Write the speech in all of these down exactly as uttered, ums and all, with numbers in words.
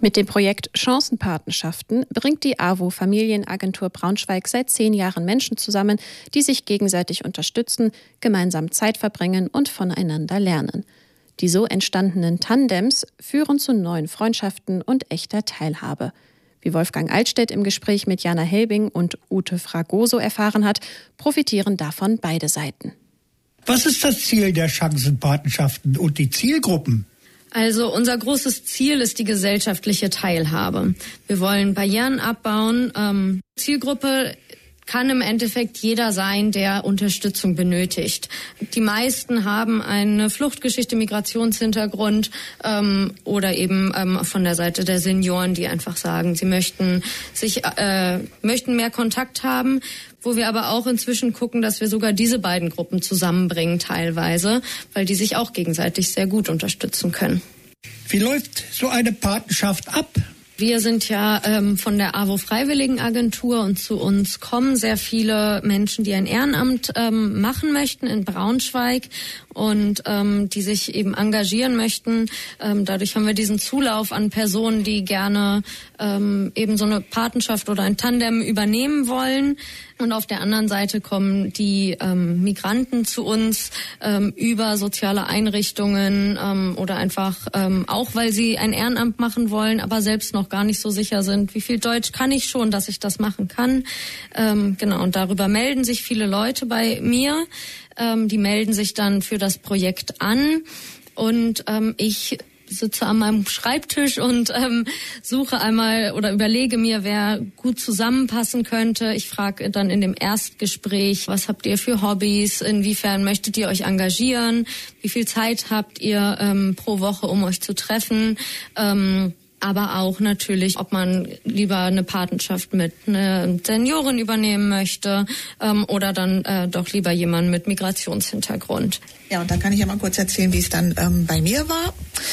Mit dem Projekt Chancenpatenschaften bringt die A W O Familienagentur Braunschweig seit zehn Jahren Menschen zusammen, die sich gegenseitig unterstützen, gemeinsam Zeit verbringen und voneinander lernen. Die so entstandenen Tandems führen zu neuen Freundschaften und echter Teilhabe. Wie Wolfgang Altstedt im Gespräch mit Jana Helbing und Ute Fragoso erfahren hat, profitieren davon beide Seiten. Was ist das Ziel der Chancenpatenschaften und die Zielgruppen? Also unser großes Ziel ist die gesellschaftliche Teilhabe. Wir wollen Barrieren abbauen. Ähm, Zielgruppe kann im Endeffekt jeder sein, der Unterstützung benötigt. Die meisten haben eine Fluchtgeschichte, Migrationshintergrund ähm, oder eben ähm, von der Seite der Senioren, die einfach sagen, sie möchten sich äh, möchten mehr Kontakt haben, wo wir aber auch inzwischen gucken, dass wir sogar diese beiden Gruppen zusammenbringen teilweise, weil die sich auch gegenseitig sehr gut unterstützen können. Wie läuft so eine Patenschaft ab? Wir sind ja ähm, von der A W O Freiwilligenagentur und zu uns kommen sehr viele Menschen, die ein Ehrenamt ähm, machen möchten in Braunschweig und ähm, die sich eben engagieren möchten. Ähm, dadurch haben wir diesen Zulauf an Personen, die gerne ähm, eben so eine Patenschaft oder ein Tandem übernehmen wollen. Und auf der anderen Seite kommen die ähm, Migranten zu uns ähm, über soziale Einrichtungen ähm, oder einfach ähm, auch, weil sie ein Ehrenamt machen wollen, aber selbst noch gar nicht so sicher sind, wie viel Deutsch kann ich schon, dass ich das machen kann. Ähm, genau, und darüber melden sich viele Leute bei mir. Ähm, die melden sich dann für das Projekt an und ähm, ich sitze an meinem Schreibtisch und ähm, suche einmal oder überlege mir, wer gut zusammenpassen könnte. Ich frage dann in dem Erstgespräch, was habt ihr für Hobbys, inwiefern möchtet ihr euch engagieren, wie viel Zeit habt ihr ähm, pro Woche, um euch zu treffen. Ähm, aber auch natürlich, ob man lieber eine Patenschaft mit einer Seniorin übernehmen möchte ähm, oder dann äh, doch lieber jemanden mit Migrationshintergrund. Ja, und da kann ich ja mal kurz erzählen, wie es dann ähm, bei mir war.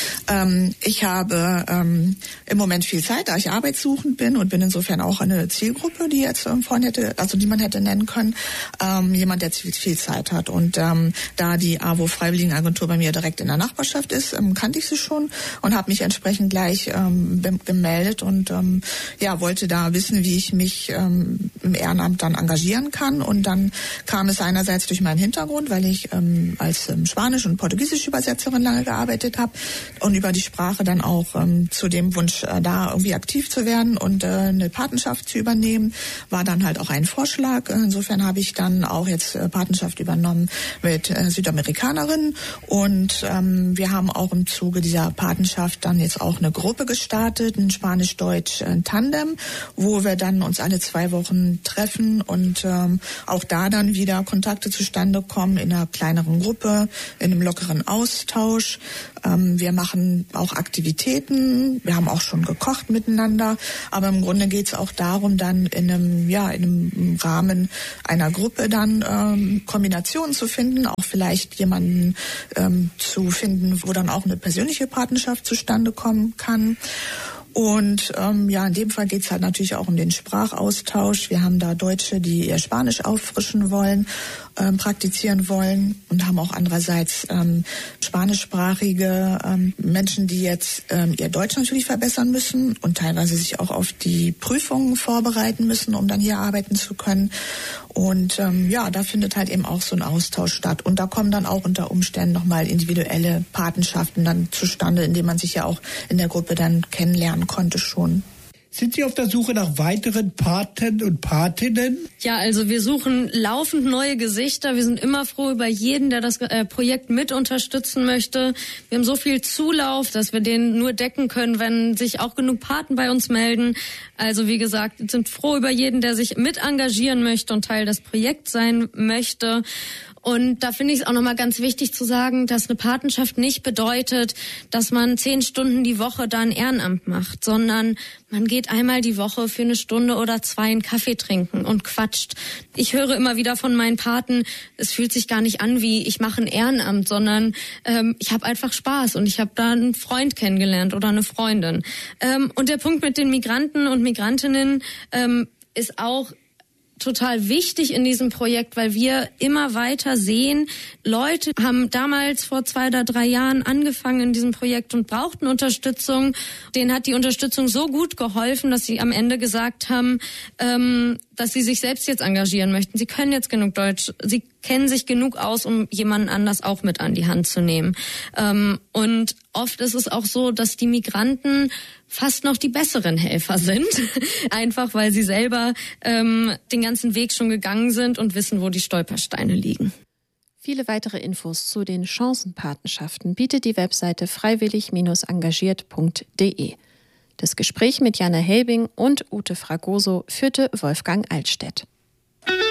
Ähm, ich habe ähm, im Moment viel Zeit, da ich arbeitssuchend bin und bin insofern auch eine Zielgruppe, die jetzt ähm, vorhin hätte, also die man hätte nennen können, ähm, jemand, der viel, viel Zeit hat. Und ähm, da die A W O Freiwilligenagentur bei mir direkt in der Nachbarschaft ist, ähm, kannte ich sie schon und habe mich entsprechend gleich ähm, be- gemeldet und ähm, ja wollte da wissen, wie ich mich ähm, im Ehrenamt dann engagieren kann. Und dann kam es einerseits durch meinen Hintergrund, weil ich ähm, als ähm, Spanisch- und Portugiesische Übersetzerin lange gearbeitet habe und über die Sprache dann auch ähm, zu dem Wunsch, äh, da irgendwie aktiv zu werden und äh, eine Patenschaft zu übernehmen, war dann halt auch ein Vorschlag. Insofern habe ich dann auch jetzt äh, Patenschaft übernommen mit äh, Südamerikanerinnen und ähm, wir haben auch im Zuge dieser Patenschaft dann jetzt auch eine Gruppe gestartet, ein Spanisch-Deutsch-Tandem, wo wir dann uns alle zwei Wochen treffen und ähm, auch da dann wieder Kontakte zustande kommen in einer kleineren Gruppe, in einem lockeren Austausch. Ähm, wir machen auch Aktivitäten. Wir haben auch schon gekocht miteinander. Aber im Grunde geht es auch darum, dann in einem, ja, in einem Rahmen einer Gruppe dann ähm, Kombinationen zu finden, auch vielleicht jemanden ähm, zu finden, wo dann auch eine persönliche Partnerschaft zustande kommen kann. Und ähm, ja, in dem Fall geht's halt natürlich auch um den Sprachaustausch. Wir haben da Deutsche, die ihr Spanisch auffrischen wollen, ähm, praktizieren wollen und haben auch andererseits ähm, spanischsprachige ähm, Menschen, die jetzt ähm, ihr Deutsch natürlich verbessern müssen und teilweise sich auch auf die Prüfungen vorbereiten müssen, um dann hier arbeiten zu können. Und ähm, ja, da findet halt eben auch so ein Austausch statt. Und da kommen dann auch unter Umständen nochmal individuelle Patenschaften dann zustande, indem man sich ja auch in der Gruppe dann kennenlernen konnte schon. Sind Sie auf der Suche nach weiteren Paten und Patinnen? Ja, also wir suchen laufend neue Gesichter. Wir sind immer froh über jeden, der das äh, Projekt mit unterstützen möchte. Wir haben so viel Zulauf, dass wir den nur decken können, wenn sich auch genug Paten bei uns melden. Also wie gesagt, wir sind froh über jeden, der sich mit engagieren möchte und Teil des Projekts sein möchte. Und da finde ich es auch nochmal ganz wichtig zu sagen, dass eine Patenschaft nicht bedeutet, dass man zehn Stunden die Woche da ein Ehrenamt macht, sondern man geht einmal die Woche für eine Stunde oder zwei einen Kaffee trinken und quatscht. Ich höre immer wieder von meinen Paten, es fühlt sich gar nicht an wie, ich mache ein Ehrenamt, sondern ähm, ich habe einfach Spaß und ich habe da einen Freund kennengelernt oder eine Freundin. Ähm, und der Punkt mit den Migranten und Migrantinnen ähm, ist auch total wichtig in diesem Projekt, weil wir immer weiter sehen, Leute haben damals vor zwei oder drei Jahren angefangen in diesem Projekt und brauchten Unterstützung. Denen hat die Unterstützung so gut geholfen, dass sie am Ende gesagt haben, ähm, dass sie sich selbst jetzt engagieren möchten. Sie können jetzt genug Deutsch, sie kennen sich genug aus, um jemanden anders auch mit an die Hand zu nehmen. Ähm, und oft ist es auch so, dass die Migranten fast noch die besseren Helfer sind, einfach weil sie selber ähm, den ganzen Weg schon gegangen sind und wissen, wo die Stolpersteine liegen. Viele weitere Infos zu den Chancenpatenschaften bietet die Webseite freiwillig engagiert punkt de. Das Gespräch mit Jana Helbing und Ute Fragoso führte Wolfgang Altstedt.